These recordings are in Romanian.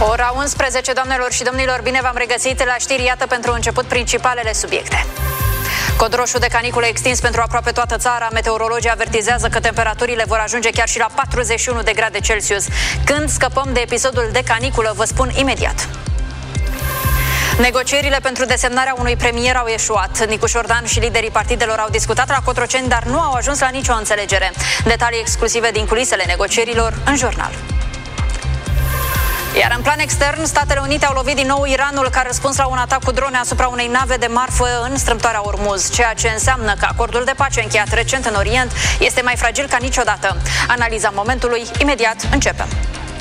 Ora 11, doamnelor și domnilor, bine v-am regăsit la știri, iată pentru început principalele subiecte. Cod roșu de caniculă extins pentru aproape toată țara. Meteorologii avertizează că temperaturile vor ajunge chiar și la 41 de grade Celsius. Când scăpăm de episodul de caniculă, vă spun imediat. Negocierile pentru desemnarea unui premier au eșuat. Nicu Șordan și liderii partidelor au discutat la Cotroceni, dar nu au ajuns la nicio înțelegere. Detalii exclusive din culisele negocierilor în jurnal. Iar în plan extern, Statele Unite au lovit din nou Iranul ca răspuns la un atac cu drone asupra unei nave de marfă în strâmtoarea Ormuz, ceea ce înseamnă că acordul de pace încheiat recent în Orient este mai fragil ca niciodată. Analiza momentului, imediat începem.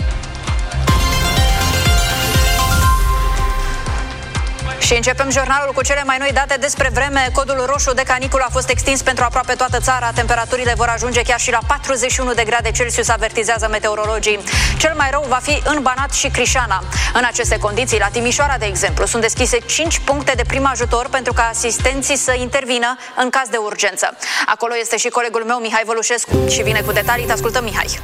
Și începem jurnalul cu cele mai noi date despre vreme. Codul roșu de caniculă a fost extins pentru aproape toată țara. Temperaturile vor ajunge chiar și la 41 de grade Celsius, avertizează meteorologii. Cel mai rău va fi în Banat și Crișana. În aceste condiții, la Timișoara, de exemplu, sunt deschise 5 puncte de prim ajutor pentru ca asistenții să intervină în caz de urgență. Acolo este și colegul meu, Mihai Vălușescu, și vine cu detalii. Te ascultăm, Mihai.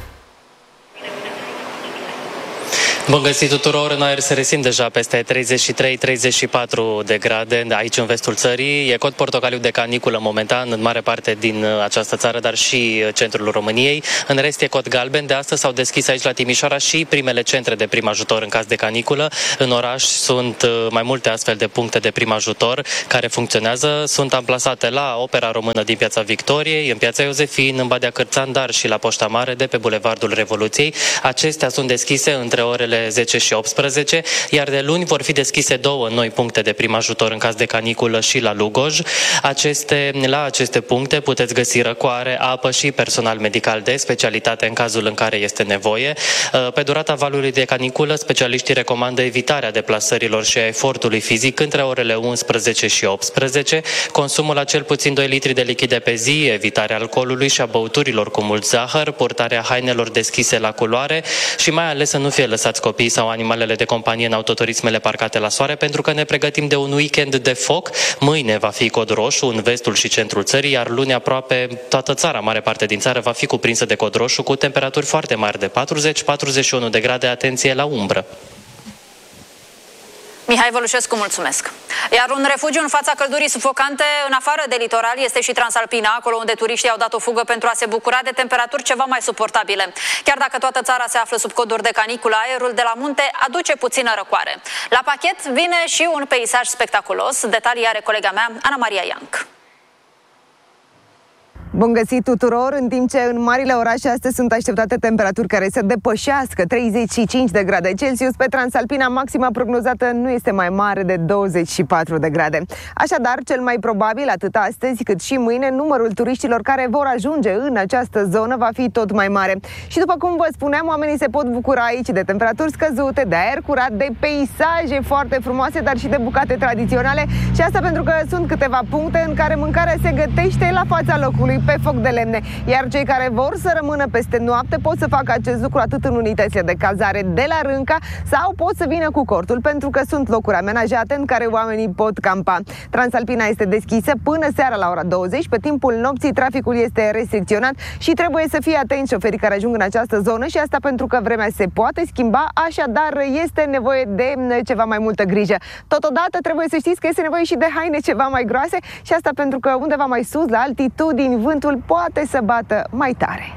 Bun găsit tuturor, în aer se resimt deja peste 33-34 de grade aici în vestul țării. E cod portocaliu de caniculă momentan în mare parte din această țară, dar și centrul României. În rest e cod galben. De astăzi s-au deschis aici la Timișoara și primele centre de prim ajutor în caz de caniculă. În oraș sunt mai multe astfel de puncte de prim ajutor care funcționează. Sunt amplasate la Opera Română din Piața Victoriei, în Piața Iosefin, în Badea Cârțan, dar și la Poșta Mare de pe Bulevardul Revoluției. Acestea sunt deschise între orele 10 și 18, iar de luni vor fi deschise 2 noi puncte de prim ajutor în caz de caniculă și la Lugoj. La aceste puncte puteți găsi răcoare, apă și personal medical de specialitate în cazul în care este nevoie. Pe durata valului de caniculă, specialiștii recomandă evitarea deplasărilor și a efortului fizic între orele 11 și 18, consumul la cel puțin 2 litri de lichide pe zi, evitarea alcoolului și a băuturilor cu mult zahăr, purtarea hainelor deschise la culoare și mai ales să nu fie lăsați copiii sau animalele de companie în autoturismele parcate la soare, pentru că ne pregătim de un weekend de foc. Mâine va fi cod roșu în vestul și centrul țării, iar luni aproape toată țara, mare parte din țară, va fi cuprinsă de cod roșu cu temperaturi foarte mari de 40-41 de grade, atenție la umbră. Mihai Vălușescu, mulțumesc. Iar un refugiu în fața căldurii sufocante, în afară de litoral, este și Transalpina, acolo unde turiștii au dat o fugă pentru a se bucura de temperaturi ceva mai suportabile. Chiar dacă toată țara se află sub coduri de caniculă, aerul de la munte aduce puțină răcoare. La pachet vine și un peisaj spectaculos. Detalii are colega mea, Ana Maria Ianc. Bun găsit tuturor! În timp ce în marile orașe astăzi sunt așteptate temperaturi care să depășească 35 de grade Celsius, pe Transalpina maxima prognozată nu este mai mare de 24 de grade. Așadar, cel mai probabil, atât astăzi cât și mâine, numărul turiștilor care vor ajunge în această zonă va fi tot mai mare. Și după cum vă spuneam, oamenii se pot bucura aici de temperaturi scăzute, de aer curat, de peisaje foarte frumoase, dar și de bucate tradiționale. Și asta pentru că sunt câteva puncte în care mâncarea se gătește la fața locului, pe foc de lemne, iar cei care vor să rămână peste noapte pot să facă acest lucru atât în unitățile de cazare de la Rânca sau pot să vină cu cortul, pentru că sunt locuri amenajate în care oamenii pot campa. Transalpina este deschisă până seara la ora 20. Pe timpul nopții traficul este restricționat și trebuie să fie atenți șoferii care ajung în această zonă, și asta pentru că vremea se poate schimba, așadar este nevoie de ceva mai multă grijă. Totodată trebuie să știți că este nevoie și de haine ceva mai groase, și asta pentru că undeva mai sus, la altitudini, vântul poate să bată mai tare.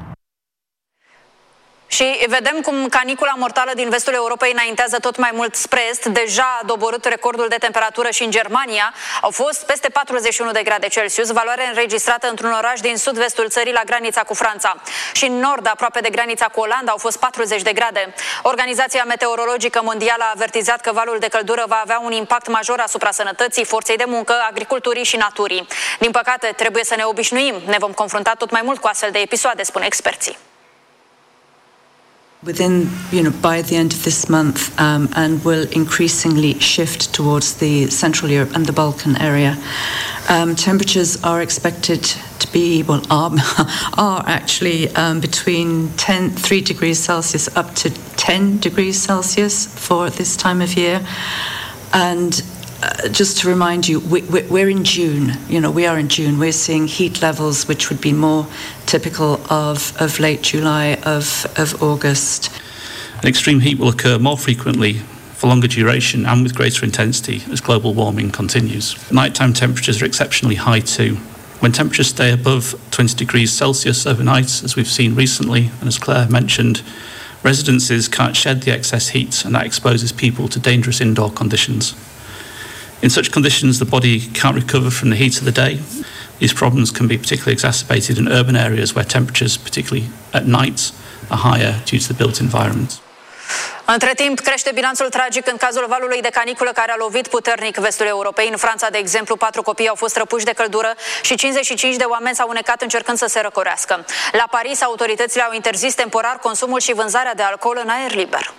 Și vedem cum canicula mortală din vestul Europei înaintează tot mai mult spre est. Deja a doborât recordul de temperatură și în Germania. Au fost peste 41 de grade Celsius, valoare înregistrată într-un oraș din sud-vestul țării la granița cu Franța. Și în nord, aproape de granița cu Olanda, au fost 40 de grade. Organizația Meteorologică Mondială a avertizat că valul de căldură va avea un impact major asupra sănătății, forței de muncă, agriculturii și naturii. Din păcate, trebuie să ne obișnuim. Ne vom confrunta tot mai mult cu astfel de episoade, spun experții. Within, by the end of this month, and will increasingly shift towards the Central Europe and the Balkan area. Temperatures are expected to be, are actually between 3 degrees Celsius up to 10 degrees Celsius for this time of year. And just to remind you, we're in June. We are in June. We're seeing heat levels which would be more typical of late July, of August. Extreme heat will occur more frequently for longer duration and with greater intensity as global warming continues. Nighttime temperatures are exceptionally high too. When temperatures stay above 20 degrees Celsius overnight, as we've seen recently, and as Claire mentioned, residences can't shed the excess heat, and that exposes people to dangerous indoor conditions. In such conditions, the body can't recover from the heat of the day. These problems can be particularly exacerbated in urban areas where temperatures, particularly at night, are higher due to the built environment. Între timp, crește bilanțul tragic în cazul valului de caniculă care a lovit puternic vestul Europei. În Franța, de exemplu, 4 copii au fost răpuși de căldură și 55 de oameni s-au unecat încercând să se răcorească. La Paris, autoritățile au interzis temporar consumul și vânzarea de alcool în aer liber.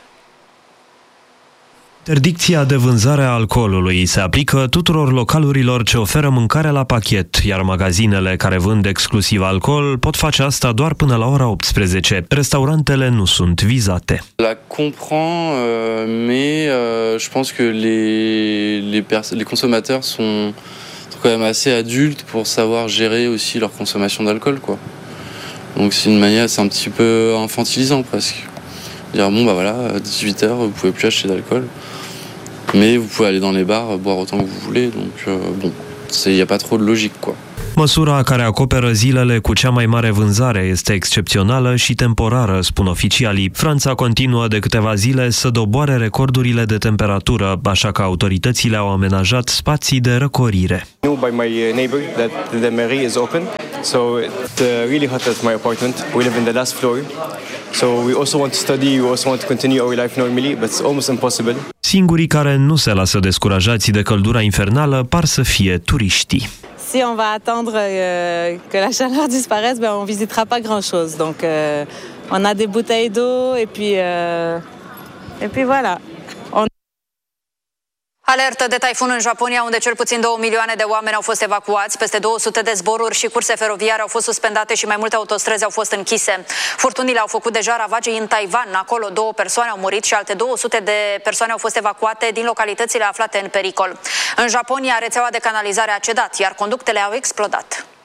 Interdicția de vânzare a alcoolului se aplică tuturor localurilor ce oferă mâncare la pachet, iar magazinele care vând exclusiv alcool pot face asta doar până la ora 18. Restaurantele nu sunt vizate. La comprend, mais je pense que les consommateurs sont quand même assez adultes pour savoir gérer aussi leur consommation d'alcool, quoi. Donc c'est une manière, c'est un petit peu infantilisant presque. Dire bon bah voilà, à 18h vous pouvez plus acheter d'alcool. Mais vous pouvez aller dans les bars, boire autant que vous voulez, donc bon, il n'y a pas trop de logique, quoi. Măsura care acoperă zilele cu cea mai mare vânzare este excepțională și temporară, spun oficialii. Franța continuă de câteva zile să doboare recordurile de temperatură, așa că autoritățile au amenajat spații de răcorire. I know by my neighbor that the mairie is open, so it's really hot at my apartment. We live in the last floor, so we also want to study, we also want to continue our life normally, but it's almost impossible. Singurii care nu se lasă descurajați de căldura infernală par să fie turiștii. Si on va attendre que la chaleur disparaisse, ben on visitera pas grand-chose. Donc on a des bouteilles d'eau et puis voilà. Alertă de taifun în Japonia, unde cel puțin 2 milioane de oameni au fost evacuați, peste 200 de zboruri și curse feroviare au fost suspendate și mai multe autostrăzi au fost închise. Furtunile au făcut deja ravagii în Taiwan. Acolo 2 persoane au murit și alte 200 de persoane au fost evacuate din localitățile aflate în pericol. În Japonia, rețeaua de canalizare a cedat, iar conductele au explodat.